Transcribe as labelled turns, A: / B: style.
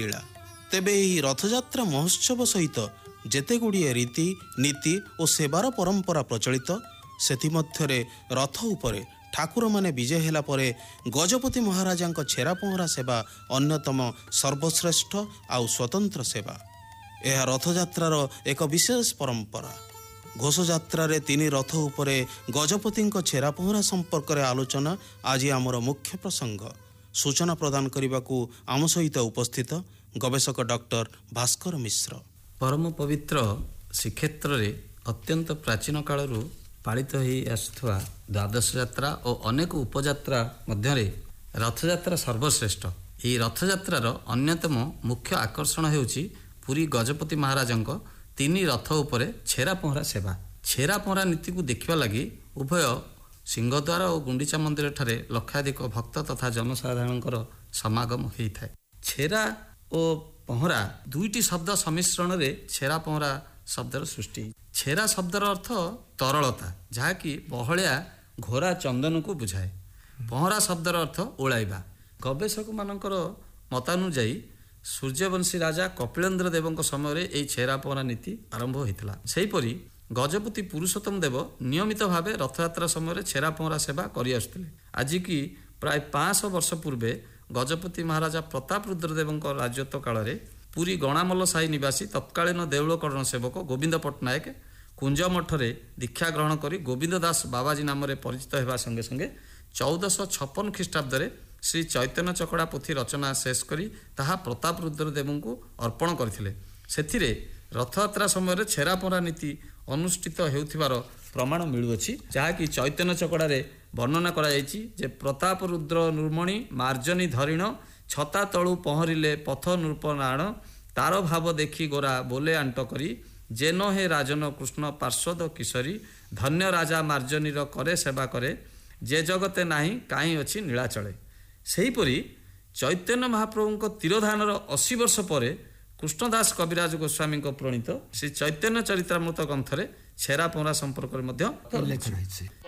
A: ପୀଳା। ତେବେ ଏହି ରଥଯାତ୍ରା ମହୋତ୍ସବ ସହିତ ଯେତେ ଗୁଡ଼ିଏ ରୀତି ନୀତି ଓ ସେବାର ପରମ୍ପରା ପ୍ରଚଳିତ, ସେଥିମଧ୍ୟରେ ରଥ ଉପରେ ଠାକୁରମାନେ ବିଜେ ହେଲା ପରେ ଗଜପତି ମହାରାଜାଙ୍କ ଛେରା ପହଁରା ସେବା ଅନ୍ୟତମ ସର୍ବଶ୍ରେଷ୍ଠ ଆଉ ସ୍ୱତନ୍ତ୍ର ସେବା। ଏହା ରଥଯାତ୍ରାର ଏକ ବିଶେଷ ପରମ୍ପରା। ଘୋଷଯାତ୍ରାରେ 3 ରଥ ଉପରେ ଗଜପତିଙ୍କ ଛେରା ପହଁରା ସମ୍ପର୍କରେ ଆଲୋଚନା ଆଜି ଆମର ମୁଖ୍ୟ ପ୍ରସଙ୍ଗ। ସୂଚନା ପ୍ରଦାନ କରିବାକୁ ଆମ ସହିତ ଉପସ୍ଥିତ ଗବେଷକ ଡକ୍ଟର ଭାସ୍କର ମିଶ୍ର।
B: ପରମ ପବିତ୍ର ଶ୍ରୀକ୍ଷେତ୍ରରେ ଅତ୍ୟନ୍ତ ପ୍ରାଚୀନ କାଳରୁ ପାଳିତ ହୋଇ ଆସୁଥିବା ଦ୍ୱାଦଶ ଯାତ୍ରା ଓ ଅନେକ ଉପଯାତ୍ରା ମଧ୍ୟରେ ରଥଯାତ୍ରା ସର୍ବଶ୍ରେଷ୍ଠ। ଏହି ରଥଯାତ୍ରାର ଅନ୍ୟତମ ମୁଖ୍ୟ ଆକର୍ଷଣ ହେଉଛି ପୁରୀ ଗଜପତି ମହାରାଜଙ୍କ 3 ରଥ ଉପରେ ଛେରା ପହଁରା ସେବା। ଛେରା ପହଁରା ନୀତିକୁ ଦେଖିବା ଲାଗି ଉଭୟ ସିଂହଦ୍ୱାର ଓ ଗୁଣ୍ଡିଚା ମନ୍ଦିରଠାରେ ଲକ୍ଷାଧିକ ଭକ୍ତ ତଥା ଜନସାଧାରଣଙ୍କର ସମାଗମ ହୋଇଥାଏ। ଛେରା ଓ ପହଁରା 2ଟି ଶବ୍ଦ ସମ୍ମିଶ୍ରଣରେ ଛେରା ପହଁରା ଶବ୍ଦର ସୃଷ୍ଟି। ଛେରା ଶବ୍ଦର ଅର୍ଥ ତରଳତା, ଯାହାକି ବହଳିଆ ଘୋରା ଚନ୍ଦନକୁ ବୁଝାଏ। ପହଁରା ଶବ୍ଦର ଅର୍ଥ ଓଳାଇବା। ଗବେଷକମାନଙ୍କର ମତାନୁଯାୟୀ ସୂର୍ଯ୍ୟବଂଶୀ ରାଜା କପିଳେନ୍ଦ୍ର ଦେବଙ୍କ ସମୟରେ ଏହି ଛେରା ପହଁରା ନୀତି ଆରମ୍ଭ ହୋଇଥିଲା। ସେହିପରି ଗଜପତି ପୁରୁଷୋତ୍ତମ ଦେବ ନିୟମିତ ଭାବେ ରଥଯାତ୍ରା ସମୟରେ ଛେରା ପହଁରା ସେବା କରିଆସୁଥିଲେ। ଆଜିକି ପ୍ରାୟ 500 ବର୍ଷ ପୂର୍ବେ ଗଜପତି ମହାରାଜା ପ୍ରତାପ ରୁଦ୍ର ଦେବଙ୍କ ରାଜତ୍ୱ କାଳରେ ପୁରୀ ଗଣାମଲ ସାହି ନିବାସୀ ତତ୍କାଳୀନ ଦେଉଳକରଣ ସେବକ ଗୋବିନ୍ଦ ପଟ୍ଟନାୟକ କୁଞ୍ଜ ମଠରେ ଦୀକ୍ଷା ଗ୍ରହଣ କରି ଗୋବିନ୍ଦ ଦାସ ବାବାଜୀ ନାମରେ ପରିଚିତ ହେବା ସଙ୍ଗେ ସଙ୍ଗେ 1456 ଖ୍ରୀଷ୍ଟାବ୍ଦରେ ଶ୍ରୀ ଚୈତନ୍ୟ ଚକଡ଼ା ପୋଥି ରଚନା ଶେଷ କରି ତାହା ପ୍ରତାପ ରୁଦ୍ର ଦେବଙ୍କୁ ଅର୍ପଣ କରିଥିଲେ। ସେଥିରେ ରଥଯାତ୍ରା ସମୟରେ ଛେରା ପହଁରା ନୀତି ଅନୁଷ୍ଠିତ ହେଉଥିବାର ପ୍ରମାଣ ମିଳୁଅଛି, ଯାହାକି ଚୈତନ୍ୟ ଚକଡ଼ାରେ ବର୍ଣ୍ଣନା କରାଯାଇଛି ଯେ ପ୍ରତାପ ରୁଦ୍ର ନୃମଣି ମାର୍ଜନୀ ଧରିଣ ଛତା ତଳୁ ପହଁରିଲେ ପଥ ନୃପନାରାୟଣ ତାର ଭାବ ଦେଖି ଗୋରା ବୋଲେ ଆଣ୍ଟ କରି ଯେନ ହେ ରାଜନ କୃଷ୍ଣ ପାର୍ଶ୍ୱଦ କିଶୋରୀ ଧନ୍ୟ ରାଜା ମାର୍ଜନୀର କରେ ସେବା କରେ ଯେ ଜଗତେ ନାହିଁ କାହିଁ ଅଛି ନୀଳାଚଳେ। ସେହିପରି ଚୈତନ୍ୟ ମହାପ୍ରଭୁଙ୍କ ତିରୋଧାନର 80 ବର୍ଷ ପରେ କୃଷ୍ଣଦାସ କବିରାଜ ଗୋସ୍ୱାମୀଙ୍କ ପ୍ରଣୀତ ଶ୍ରୀ ଚୈତନ୍ୟ ଚରିତାମୃତ ଗ୍ରନ୍ଥରେ ଛେରା ପହଁରା ସମ୍ପର୍କରେ ମଧ୍ୟ ଉଲ୍ଲେଖ ରହିଛି।